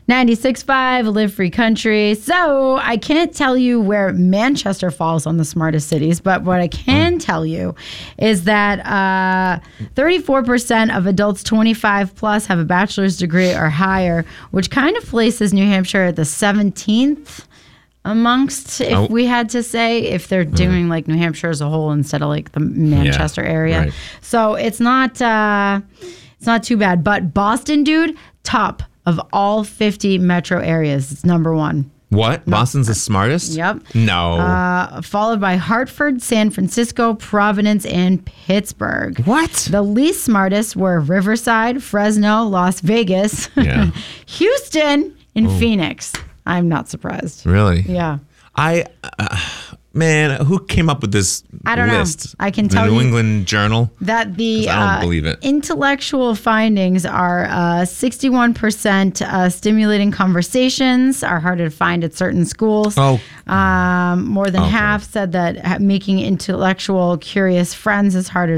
96.5, Live Free Country. So I can't tell you where Manchester falls on the smartest cities, but what I can tell you is that 34% of adults 25 plus have a bachelor's degree or higher, which kind of places New Hampshire at the 17th amongst, if we had to say, if they're doing like New Hampshire as a whole instead of like the Manchester area. Right. So it's not too bad. But Boston, dude, top of all 50 metro areas. It's number one. What? Boston's the smartest? Yep. No. Followed by Hartford, San Francisco, Providence, and Pittsburgh. What? The least smartest were Riverside, Fresno, Las Vegas, Houston, and Phoenix. I'm not surprised. Really? Yeah. Man, who came up with this list? I don't know. I can tell you. The New England Journal? That the I don't believe it. Intellectual findings are 61% stimulating conversations are harder to find at certain schools. More than half said that making intellectual curious friends is harder